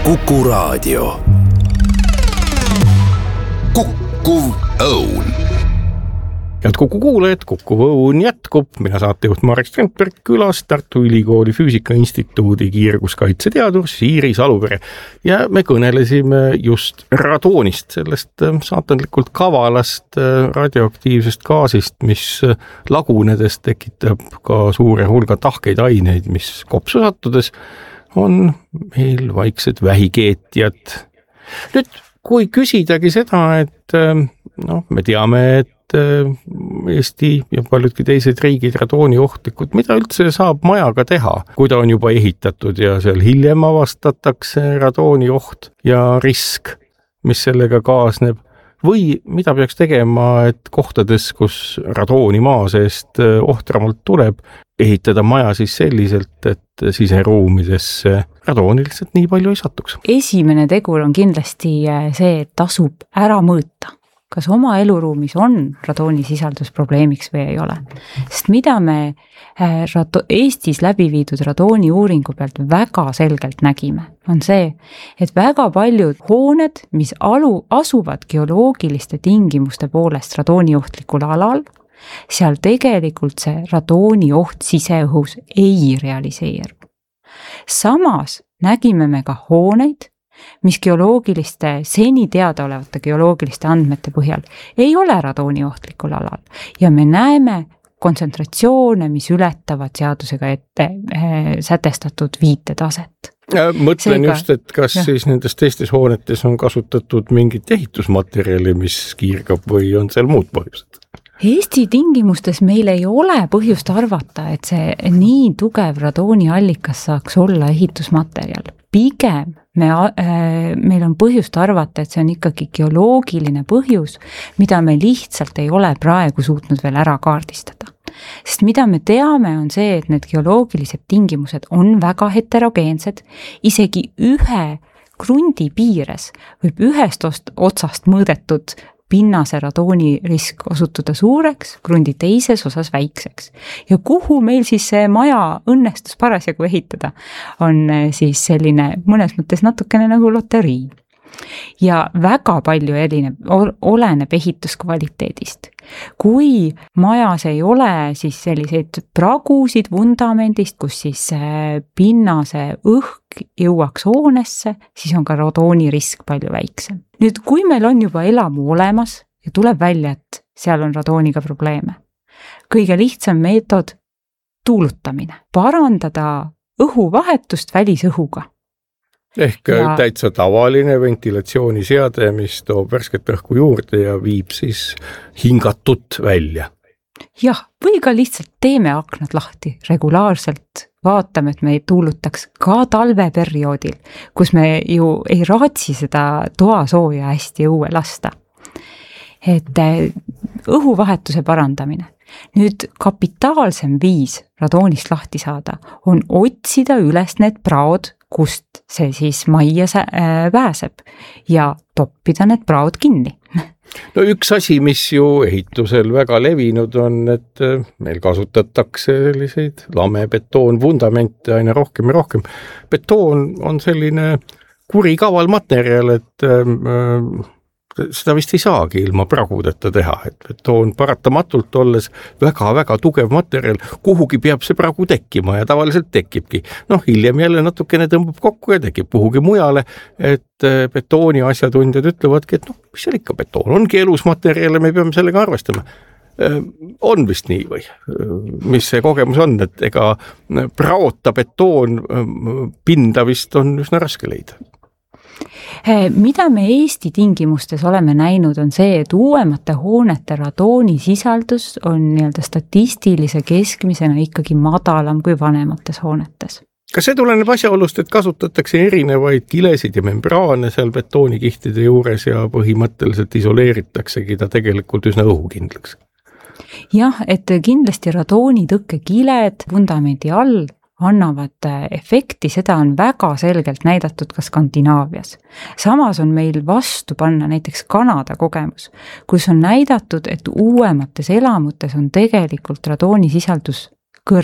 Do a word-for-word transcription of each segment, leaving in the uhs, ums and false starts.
Kuku Raadio. Kukkuv Õun. Head Kuku kuulajad, Kukkuv Õun jätkub. Mina saatejuht Marek Strandberg, külas Tartu Ülikooli Füüsika Instituudi kiirguskaitseteadur Siiri Salupere. Ja me kõnelesime just radoonist, sellest saatanlikult kavalast radioaktiivsest gaasist, mis lagunedes tekitab ka suure hulga tahkeid aineid, mis kopsu sattudes on meil vaiksed vähikeetjad. Nüüd, kui küsidagi seda, et no, me teame, et Eesti ja paljudki teised riigid radooni ohtlikud, mida üldse saab majaga teha, kui ta on juba ehitatud ja seal hiljem avastatakse radooni oht ja risk, mis sellega kaasneb, või mida peaks tegema, et kohtades, kus radooni maa seest ohtramalt tuleb, ehitada maja siis selliselt, et siseruumidesse radooni lihtsalt nii palju ei satuks. Esimene tegur on kindlasti see, et tasub ära mõõta, kas oma eluruumis on radooni sisaldus probleemiks või ei ole. Sest mida me Eestis läbi viidud radooni uuringu pealt väga selgelt nägime, on see, et väga paljud hooned, mis alu, asuvad geoloogiliste tingimuste poolest radooniohtlikul alal, seal tegelikult see radooni oht siseõhus ei realiseeru. Samas nägime me ka hooneid, mis geoloogiliste, seni teadaolevate geoloogiliste andmete põhjal ei ole radooni ohtlikul alal ja me näeme kontsentratsioone, mis ületavad seadusega ette äh, sätestatud viitetaset. Mõtlen Seega, just, et kas ja. siis nendes teistes hoonetes on kasutatud mingit ehitusmaterjali, mis kiirgab või on seal muud põhjused? Eesti tingimustes meil ei ole põhjust arvata, et see nii tugev radooni allikas saaks olla ehitusmaterjal. Pigem me, äh, meil on põhjust arvata, et see on ikkagi geoloogiline põhjus, mida me lihtsalt ei ole praegu suutnud veel ära kaardistada. Sest mida me teame on see, et need geoloogilised tingimused on väga heterogeensed, isegi ühe krundi piires võib ühest otsast mõõdetud pinnase radooni risk osutuda suureks, krundi teises osas väikseks. Ja kuhu meil siis see maja õnnestus parasjagu ehitada, on siis selline mõnes mõttes natukene nagu loterii. Ja väga palju elineb, oleneb ehituskvaliteedist. Kui majas ei ole siis selliseid pragusid vundamendist, kus siis pinnase õhk jõuaks hoonesse, siis on ka radooni risk palju väiksem. Nüüd, kui meil on juba elamu olemas ja tuleb välja, et seal on radooniga probleeme, kõige lihtsam meetod tuulutamine, parandada õhuvahetust välisõhuga. Ehk ja, täitsa tavaline ventilatsiooniseade, mis toob värsket õhku juurde ja viib siis hingatut välja. Jah, või ka lihtsalt teeme aknad lahti regulaarselt, vaatame, et me ei tuulutaks ka talveperioodil, kus me ju ei raatsi seda toasooja hästi õue lasta. Et õhuvahetuse parandamine. Nüüd kapitaalsem viis radoonist lahti saada on otsida üles need praod, kust see siis majja pääseb ja toppida need praod kinni. No üks asi, mis ju ehitusel väga levinud on, et meil kasutatakse selliseid lamebetoon vundamente aina rohkem ja rohkem. Betoon on selline kurikaval materjal, et äh, seda vist ei saagi ilma pragudeta teha, et betoon paratamatult olles väga-väga tugev materjal, kuhugi peab see pragu tekkima ja tavaliselt tekibki. Noh, hiljem jälle natukene tõmbab kokku ja tekib kuhugi mujale, et betooni asjatundjad ütlevadki, et noh, mis seal ikka betoon, ongi elus materjal ja me peame sellega arvestama. On vist nii või? Mis see kogemus on, et ega praota betoon pinda vist on üsna raske leida? Mida me Eesti tingimustes oleme näinud on see, et uuemate hoonete radooni sisaldus on nii-öelda statistilise keskmisena ikkagi madalam kui vanemates hoonetes. Kas see tuleneb asjaolust, et kasutatakse erinevaid kilesid ja membraane seal betoonikihtide juures ja põhimõtteliselt isoleeritaksegi ta tegelikult üsna õhukindlaks? Jah, et kindlasti radooni tõkkekiled vundamendi all annavad efekti, seda on väga selgelt näidatud ka Skandinaavias. Samas on meil vastu panna näiteks Kanada kogemus, kus on näidatud, et uuemates elamutes on tegelikult radooni sisaldus kõrge.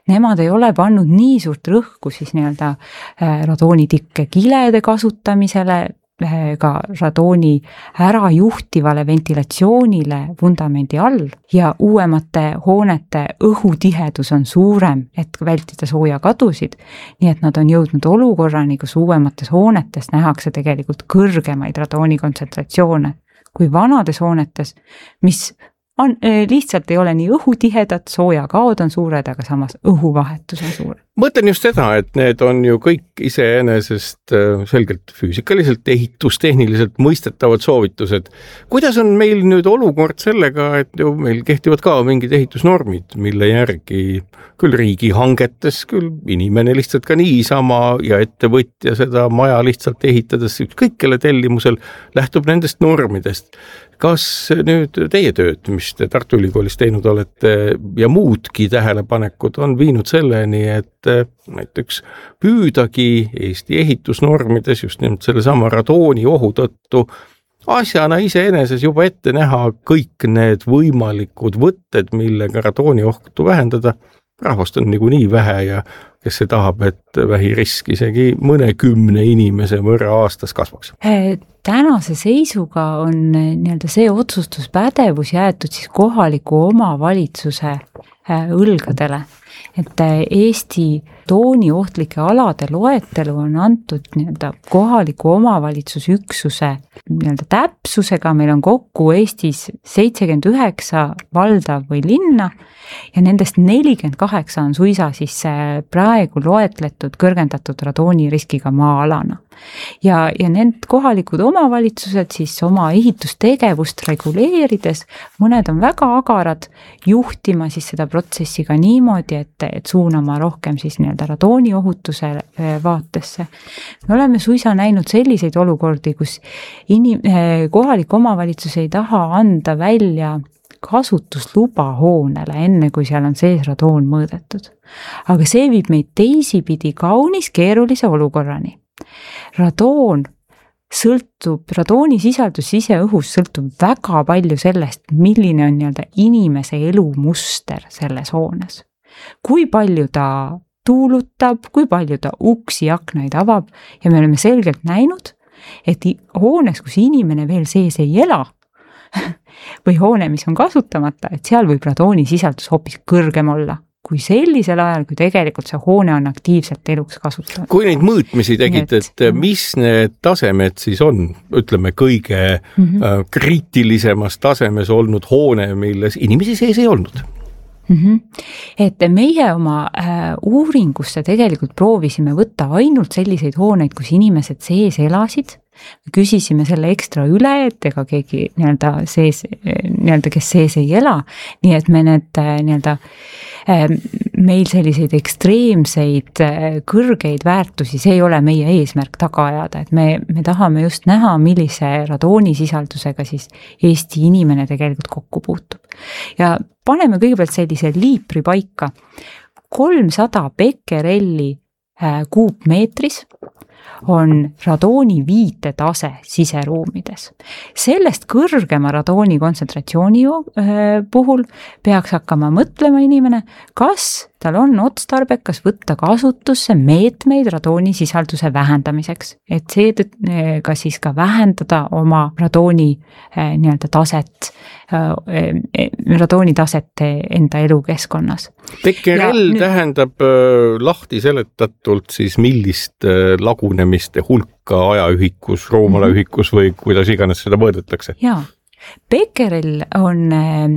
nemad ei ole pannud nii suurt rõhku siis nii-öelda radoonitikke kilede kasutamisele, ka radooni ära juhtivale ventilatsioonile vundamendi all ja uuemate hoonete õhutihedus on suurem, et vältida sooja kadusid, nii et nad on jõudnud olukorrani, kus uuemates hoonetes nähakse tegelikult kõrgemaid radooni kontsentratsioone kui vanades hoonetes, mis on, lihtsalt ei ole nii õhutihedad, sooja kaod on suured, aga samas õhuvahetus on suur. Mõtlen just seda, et need on ju kõik iseenesest selgelt füüsikaliselt, ehitustehniliselt mõistetavad soovitused. Kuidas on meil nüüd olukord sellega, et ju meil kehtivad ka mingid ehitusnormid, mille järgi küll riigi hangetes, küll inimene lihtsalt ka niisama ja ettevõtja seda maja lihtsalt ehitades kõikele tellimusel lähtub nendest normidest. Kas nüüd teie tööd, mis te Tartu Ülikoolis teinud olete ja muudki tähelepanekud on viinud selleni, et näiteks püüdagi Eesti ehitusnormides just nimelt selle sama radooni ohu tõttu asjana iseeneses juba ette näha kõik need võimalikud võtted, millega radooni ohtu vähendada. Rahvast on nagu nii vähe ja kes see tahab, et vähirisk isegi mõne kümne inimese võrra aastas kasvaks. Tänase seisuga on nii-öelda see otsustuspädevus jäetud siis kohaliku omavalitsuse õlgadele, et Eesti radooni ohtlike alade loetelu on antud nii-öelda kohaliku omavalitsusüksuse nii-öelda täpsusega, meil on kokku Eestis seitsekümmend üheksa valda või linna ja nendest nelikümmend kaheksa on suisa siis praegu loetletud kõrgendatud radooni riskiga maa-alana. Ja, ja need kohalikud omavalitsused siis oma ehitustegevust reguleerides, mõned on väga agarad juhtima siis seda protsessi ka niimoodi, et, et suunama rohkem siis nii-öelda radooni ohutuse vaatesse. Me oleme suisa näinud selliseid olukordi, kus inim- kohalik omavalitsus ei taha anda välja kasutusluba hoonele, enne kui seal on sees radoon mõõdetud. Aga see viib meid teisipidi kaunis keerulise olukorrani. Radoon sõltub, radooni sisaldus siseõhus sõltub väga palju sellest, milline on nii-öelda inimese elumuster selles hoones. Kui palju ta tuulutab, kui palju ta uksi aknaid avab ja me oleme selgelt näinud, et hoones, kus inimene veel sees ei ela või hoone, mis on kasutamata, et seal võib radooni sisaldus hoopis kõrgem olla kui sellisel ajal, kui tegelikult see hoone on aktiivselt eluks kasutatud. Kui neid mõõtmisi tegid, et mis need tasemed siis on, ütleme kõige mm-hmm. kriitilisemas tasemes olnud hoone, milles inimesi sees ei olnud? Mm-hmm. Et meie oma äh, uuringusse tegelikult proovisime võtta ainult selliseid hooneid, kus inimesed sees elasid. Küsisime selle ekstra üle, et ega keegi nii-öelda sees, nii-öelda kes sees ei ela, nii et me need nii-öelda meil selliseid ekstreemseid kõrgeid väärtusi, see ei ole meie eesmärk taga ajada, et me, me tahame just näha, millise radoonisisaldusega siis Eesti inimene tegelikult kokku puutub. Ja paneme kõigepealt sellise liipri paika, kolmsada bekerelli kuupmeetris on radooni viitetase siseruumides. Sellest kõrgema radooni kontsentratsiooni puhul peaks hakkama mõtlema inimene, kas tal on otstarbekas võtta kasutusse meetmeid radooni sisalduse vähendamiseks, et see ka siis ka vähendada oma radooni nii-öelda taset, radooni taset enda elukeskkonnas. Bekerell nüüd... tähendab lahti seletatult siis millist lagunemiste hulka ajaühikus, ruumalaühikus või kuidas iganes seda mõõdetakse? Jaa, Bekerell on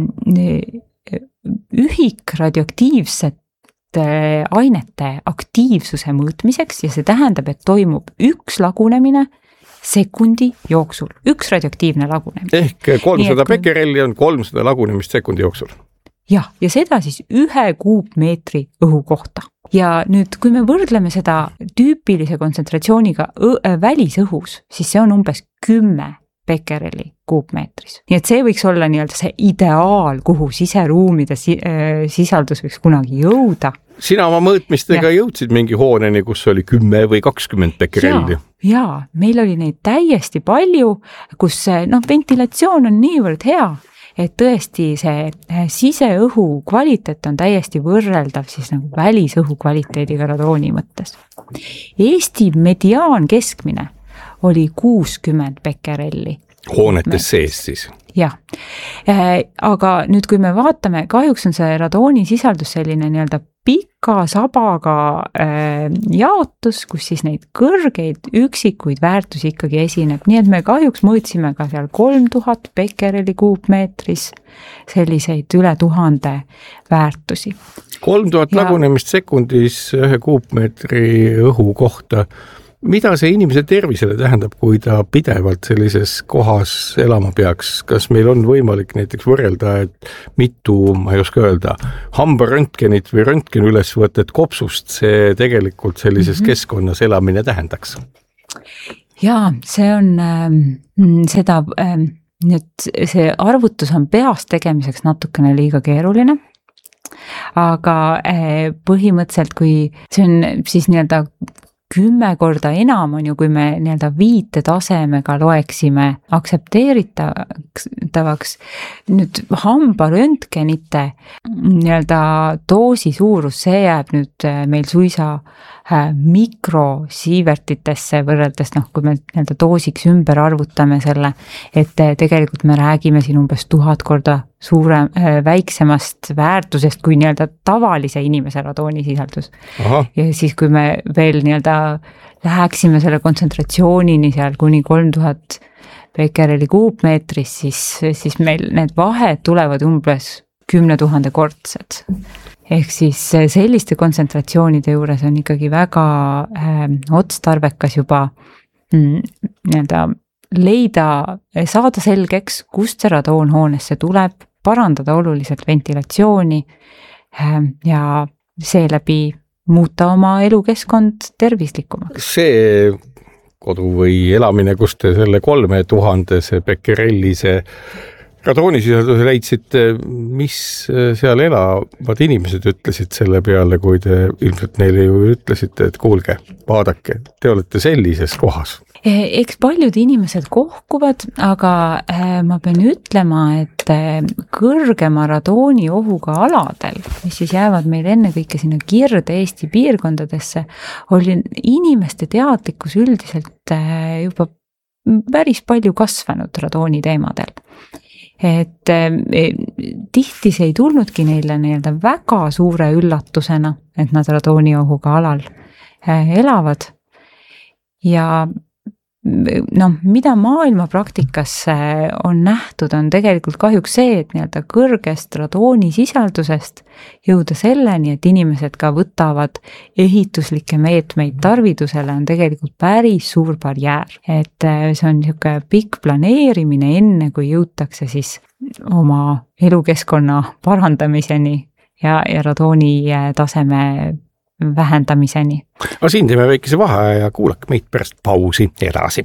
ühik radioaktiivset ainete aktiivsuse mõõtmiseks ja see tähendab, et toimub üks lagunemine sekundi jooksul, üks radioaktiivne lagunemine. Ehk kolmsada bekerelli on kolmsada lagunemist sekundi jooksul. Jah, ja seda siis ühe kuupmeetri õhu kohta. Ja nüüd, kui me võrdleme seda tüüpilise kontsentratsiooniga välisõhus, siis see on umbes kümme bekerelli kuupmeetris. Nii et see võiks olla nii-öelda see ideaal, kuhu siseruumide sisaldus võiks kunagi jõuda. Sina oma mõõtmistega ja. Jõudsid mingi hooneni, kus oli kümme või kakskümmend bekerelli? Ja, ja, meil oli neid täiesti palju, kus no, ventilatsioon on niivõrd hea, et tõesti see siseõhu kvaliteet on täiesti võrreldav siis nagu välisõhu kvaliteediga radooni mõttes. Eesti mediaan keskmine oli kuuskümmend bekerelli. Hoonetes sees siis? Jah, aga nüüd kui me vaatame, kahjuks on see radooni sisaldus selline nii-öelda pika sabaga jaotus, kus siis neid kõrgeid üksikuid väärtusi ikkagi esineb, nii et me kahjuks mõõtsime ka seal kolm tuhat bekerelli kuupmeetris selliseid üle tuhande väärtusi. kolm tuhat lagunemist sekundis ühe kuupmeetri õhu kohta. Mida see inimese tervisele tähendab, kui ta pidevalt sellises kohas elama peaks? Kas meil on võimalik näiteks võrrelda, et mitu, ma ei oska öelda, hambaröntgenit või röntgen ülesvõtet kopsust see tegelikult sellises mm-hmm. keskkonnas elamine tähendaks? Jaa, see on äh, seda, äh, nüüd see arvutus on peast tegemiseks natukene liiga keeruline, aga äh, põhimõtteliselt, kui see on siis nii-öelda kümme korda enam on ju, kui me nii-öelda viite tasemega loeksime aktsepteeritavaks. Nüüd hambaröntgenite nii-öelda doosi suurus, see jääb nüüd meil suisa mikrosiivertitesse võrreldes, noh, kui me nii-öelda doosiks ümber arvutame selle, et tegelikult me räägime siin umbes tuhat korda suurem, väiksemast väärtusest kui nii-öelda tavalise inimese radoonisisaldus. Aha. Ja siis, kui me veel nii-öelda läheksime selle kontsentratsioonini seal kuni kolm tuhat bekerelli kuupmeetris, siis, siis meil need vahed tulevad umbes kümne tuhande kordsed. Ehk siis selliste kontsentratsioonide juures on ikkagi väga äh, otstarbekas juba mm, nii-öelda leida, saada selgeks, kust see radoon hoonesse tuleb, parandada oluliselt ventilatsiooni äh, ja seeläbi muuta oma elukeskkond tervislikumaks. See kodu või elamine, kus te selle kolme tuhandese bekerellise radoonisisalduse leidsite, mis seal elavad inimesed ütlesid selle peale, kui te ilmselt neile ju ütlesite, et kuulge, vaadake, te olete sellises kohas. Eks paljud inimesed kohkuvad, aga ma pean ütlema, et kõrgema radooni ohuga aladel, mis siis jäävad meil enne kõike sinna Kirde Eesti piirkondadesse, oli inimeste teadlikkus üldiselt juba päris palju kasvanud radooni teemadel. Et eh, tihti see ei tulnudki neile nii-öelda väga suure üllatusena, et nad radooniohuga alal eh, elavad. Ja noh, mida maailma praktikas on nähtud, on tegelikult kahjuks see, et nii-öelda kõrgest radoonisisaldusest jõuda selleni, et inimesed ka võtavad ehituslikke meetmeid tarvidusele, on tegelikult päris suur barjäär. Et see on niisugune pikk planeerimine enne, kui jõutakse siis oma elukeskkonna parandamiseni ja, ja radooni taseme vähendamiseni. Aga siin teeme väikese vahe ja kuulake meid pärast pausi edasi.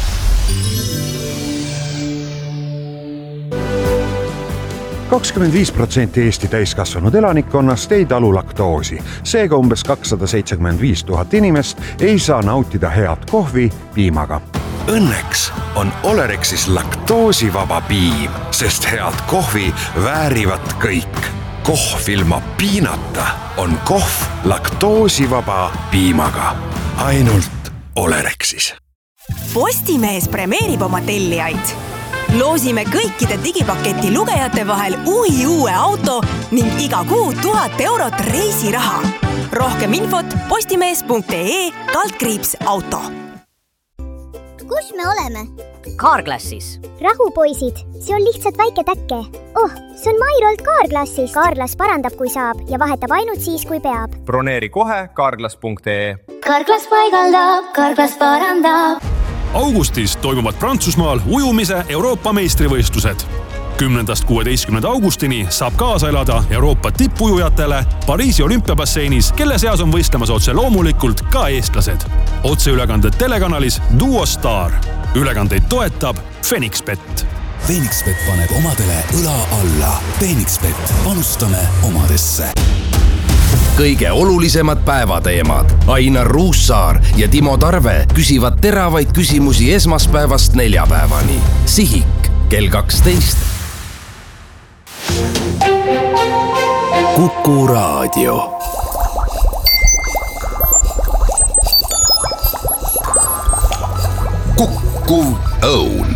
kakskümmend viis protsenti Eesti täiskasvanud elanikkonnast ei talu laktoosi. Seega umbes kakssada seitsekümmend viis tuhat inimest ei saa nautida head kohvi piimaga. Õnneks on Olerexis laktoosivaba piim, sest head kohvi väärivad kõik. Kohv ilma piinata on kohv laktoosivaba piimaga. Ainult Olerexis. Postimees premeerib oma tellijaid. Loosime kõikide digipaketi lugejate vahel uhi uue auto ning iga kuu tuhat eurot reisiraha. Rohkem infot postimees.ee kaldkriips auto. Kus me oleme? Carglassis. Rahu, poisid, see on lihtsalt väike täkke. Oh, see on Mairolt Carglassis. Carglass parandab, kui saab ja vahetab ainult siis, kui peab. Broneeri kohe carglass punkt ee. Carglass paigaldab, Carglass parandab. Augustis toimuvad Prantsusmaal ujumise Euroopa meistrivõistlused. kümnendast kuueteistkümnenda augustini saab kaasa elada Euroopa tippujujatele Pariisi olümpiabasseinis, kelle seas on võistlemas otse loomulikult ka eestlased. Otseülekanded telekanalis Duo Star. Ülekandeid toetab Fenixbet. Fenixbet paneb omadele õla alla. Fenixbet, panustame omadesse. Kõige olulisemad päevateemad. Ainar Ruussaar ja Timo Tarve küsivad teravaid küsimusi esmaspäevast neljapäevani. Sihik kell kaksteist. Kuku Raadio. Kuku Õun.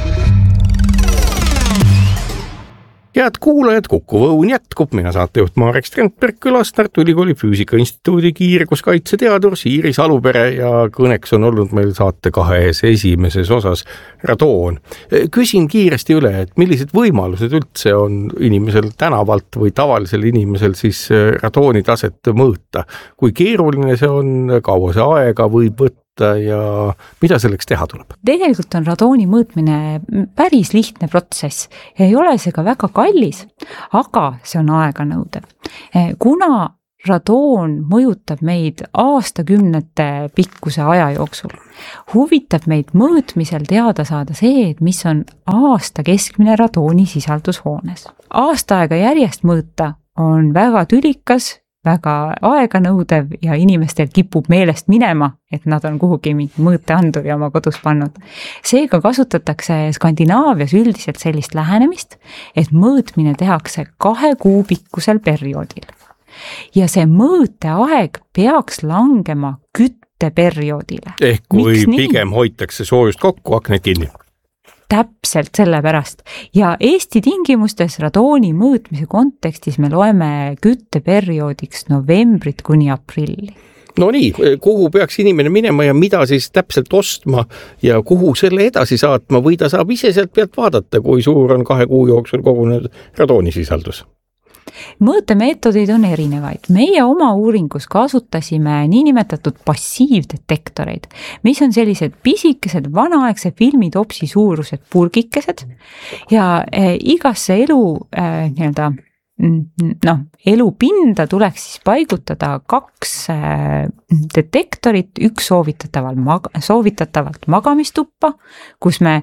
Head kuulajad, Kuku Õun jätkub, mina saatejuht Marek Strandberg külas Tartu Ülikooli Füüsika Instituudi kiirguskaitseteadur Siiri Salupere ja kõneks on olnud meil saate kahes esimeses osas radoon. Küsin kiiresti üle, et millised võimalused üldse on inimesel tänavalt või tavalisel inimesel siis radooni taset mõõta. Kui keeruline see on, kaua see aega võib võtta ja mida selleks teha tuleb? Tegelikult on radooni mõõtmine päris lihtne protsess ja ei ole see ka väga kallis, aga see on aeganõudev. Kuna radoon mõjutab meid aastakümnete pikkuse aja jooksul, huvitab meid mõõtmisel teada saada see, et mis on aasta keskmine radooni sisaldus hoones. Aasta aega järjest mõõta on väga tülikas, väga aeganõudev ja inimestel kipub meelest minema, et nad on kuhugi mingi mõõteanduri oma kodus pannud. Seega kasutatakse Skandinaavias üldiselt sellist lähenemist, et mõõtmine tehakse kahe kuu pikkusel perioodil. Ja see mõõteaeg peaks langema kütteperioodile. Ehk kui pigem hoitakse soojust kokku, akned kinni. Täpselt sellepärast. Ja Eesti tingimustes radooni mõõtmise kontekstis me loeme kütteperioodiks novembrit kuni aprilli. No nii, kuhu peaks inimene minema ja mida siis täpselt ostma ja kuhu selle edasi saatma või ta saab ise sealt pealt vaadata, kui suur on kahe kuu jooksul kogunenud radoonisisaldus? Mõõtemeetodeid on erinevaid. Meie oma uuringus kasutasime niinimetatud passiivdetektoreid, mis on sellised pisikesed vanaaegse filmitopsi suurused purgikesed ja eh, igasse elu eh, nii-öelda noh, elupinda tuleks siis paigutada kaks eh, detektorit, üks soovitatavalt, mag- soovitatavalt magamistuppa, kus me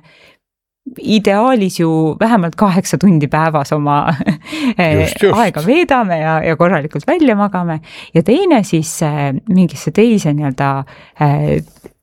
ideaalis ju vähemalt kaheksa tundi päevas oma just, just. aega veedame ja, ja korralikult välja magame ja teine siis äh, mingisse teise nii-öelda äh,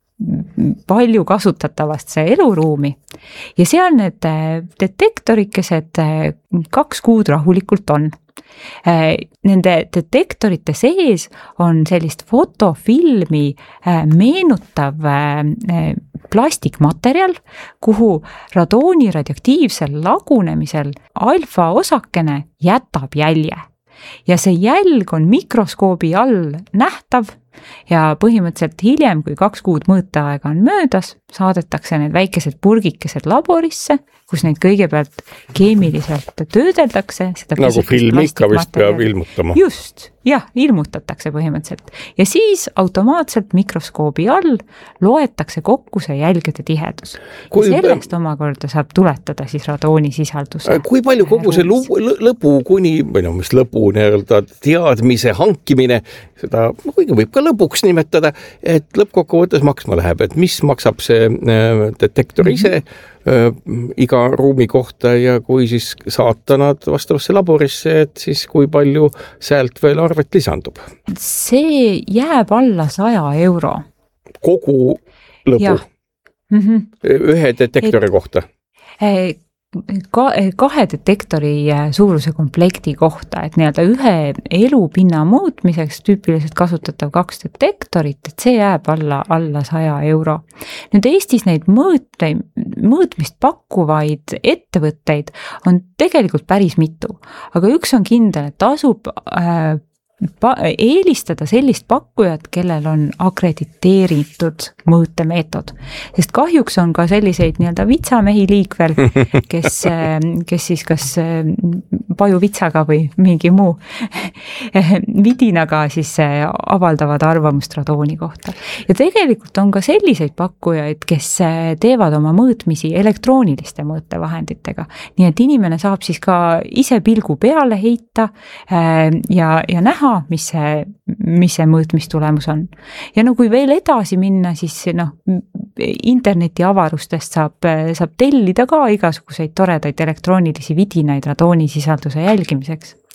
palju kasutatavasse eluruumi ja seal need äh, detektorikesed äh, kaks kuud rahulikult on. Nende detektorite sees on sellist fotofilmi meenutav plastikmaterjal, kuhu radooni radioaktiivsel lagunemisel alfa osakene jätab jälje. Ja see jälg on mikroskoobi all nähtav ja põhimõtteliselt hiljem, kui kaks kuud mõõteaega on möödas, saadetakse need väikesed purgikesed laborisse, kus neid kõigepealt keemiliselt töödeldakse. Seda nagu film ikka vist peab ilmutama. Just, jah, ilmutatakse põhimõtteliselt. Ja siis automaatselt mikroskoobi all loetakse kokku see jälgede tihedus. Kui... Ja sellest omakorda saab tuletada siis radooni sisalduse. Kui palju kogu see lõpu kuni, või no mis lõpu nii-öelda teadmise hankimine, seda kuigi võib ka lõpuks nimetada, et lõppkokkuvõttes maksma läheb, et mis maksab see detektor ise äh, iga ruumi kohta ja kui siis saata nad vastavasse laborisse, et siis kui palju sealt veel arvet lisandub? See jääb alla saja euro. Kogu lõbu? Mm-hmm. Ühe detektori et, kohta? Ka, kahe detektori suuruse komplekti kohta, et nii-öelda ühe elupinna muutmiseks tüüpiliselt kasutatav kaks detektorit, et see jääb alla, alla saja euro. Nüüd Eestis neid mõõte, mõõtmist pakkuvaid ettevõtteid on tegelikult päris mitu, aga üks on kindel, et tasub äh, Pa- eelistada sellist pakkujat, kellel on akrediteeritud mõõtemeetod. Sest kahjuks on ka selliseid nii-öelda vitsamehi liikvel, kes, kes siis kas pajuvitsaga või mingi muu vidinaga siis avaldavad arvamust radooni kohta. Ja tegelikult on ka selliseid pakkujaid, kes teevad oma mõõtmisi elektrooniliste mõõtevahenditega. Nii et inimene saab siis ka ise pilgu peale heita ja, ja näha, mis see, mis see mõõtmistulemus on. Ja no kui veel edasi minna, siis noh, interneti avarustest saab, saab tellida ka igasuguseid toredaid elektroonilisi vidinaid radoonisisalduse jälgimiseks.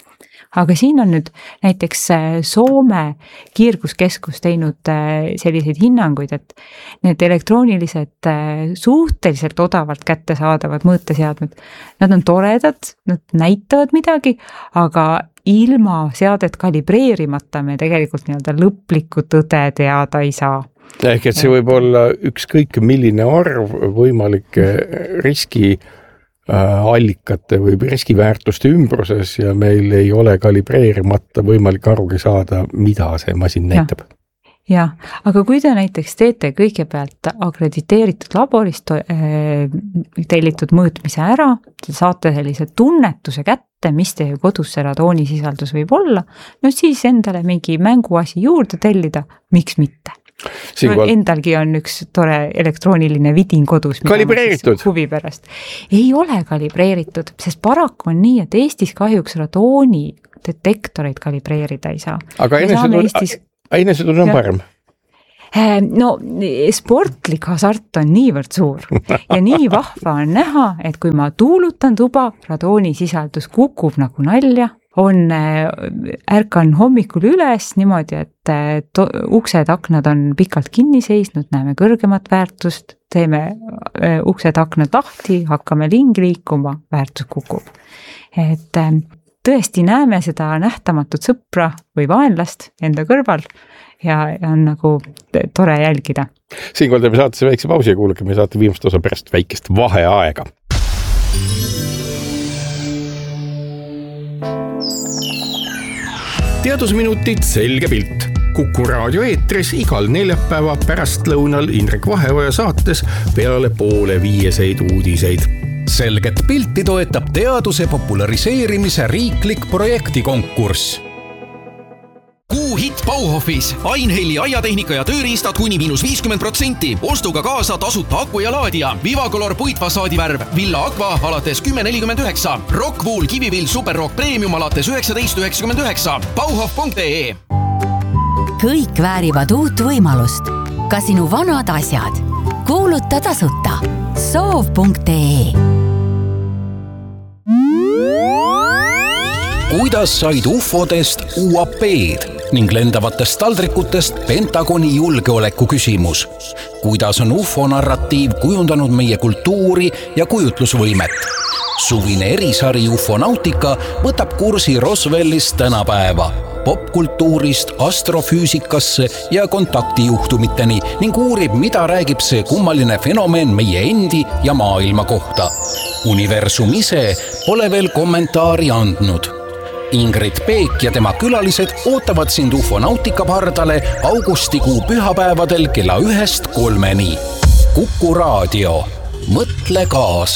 aga siin on nüüd näiteks Soome kiirguskeskus teinud selliseid hinnanguid, et need elektroonilised suhteliselt odavalt kättesaadavad mõõteseadmed, nad on toredad, nad näitavad midagi, aga ilma seadet kalibreerimata me tegelikult nii-öelda lõplikku tõde teada ei saa. Ehk et see võib olla ükskõik milline arv võimalike riski allikate või riskiväärtuste ümbruses ja meil ei ole kalibreerimata võimalik arugi saada, mida see masin näitab. Jah, aga kui te näiteks teete kõigepealt akrediteeritud laborist tellitud mõõtmise ära, te saate sellise tunnetuse kätte, mis teie kodus see radoonisisaldus võib olla, no siis endale mingi mänguasi juurde tellida, miks mitte? Siinkohal... Endalgi on üks tore elektrooniline vidin kodus. Kalibreeritud? Huvi pärast. Ei ole kalibreeritud, sest paraku on nii, et Eestis kahjuks radooni detektoreid kalibreerida ei saa. Aga enesetunne on parem? No sportlik hasart on niivõrd suur ja nii vahva on näha, et kui ma tuulutan tuba, radoonisisaldus kukub nagu nalja, on ärkan hommikul üles niimoodi, et to, uksed, aknad on pikalt kinni seisnud, näeme kõrgemat väärtust, teeme uksed, aknad lahti, hakkame lingi liikuma, väärtus kukub. Et tõesti näeme seda nähtamatut sõpra või vaenlast enda kõrval ja, ja on nagu tore jälgida. Siinkohal teeme saatesse väikse pausi ja kuulake me saate viimast osa pärast väikest vaheaega. Teadusminutid selge pilt. Kuku raadio eetris igal neljapäeva pärast lõunal Indrek Vaheoja saates peale poole viieseid uudiseid. Selget pilti toetab teaduse populariseerimise riiklik projektikonkurss. Kuu hitt Bauhofis. Ainhelli aiatehnika ja tööriistad kuni miinus viiskümmend protsenti. Ostuga kaasa tasuta aku ja laadija. Vivacolor puitfasaadivärv. Villa Aqua alates kümme nelikümmend üheksa. Rockwool Kivivill Superrock Premium alates üheksateist üheksakümmend üheksa. Bauhof punkt ee. Kõik väärivad uut võimalust. Ka sinu vanad asjad. Kuuluta tasuta. soov punkt ee. Kuidas said ufodest U A P-d ning lendavatest taldrikutest Pentagoni julgeoleku küsimus? Kuidas on ufo narratiiv kujundanud meie kultuuri ja kujutlusvõimet? Suvine erisari Ufonautika võtab kursi Roswellist tänapäeva, popkultuurist astrofüüsikasse ja kontaktijuhtumiteni ning uurib, mida räägib see kummaline fenomen meie endi ja maailma kohta. Universum ise pole veel kommentaari andnud. Ingrid Peek ja tema külalised ootavad sind Ufonautika pardale augustikuu pühapäevadel kella ühest kolmeni. Kuku raadio. Mõtle kaasa.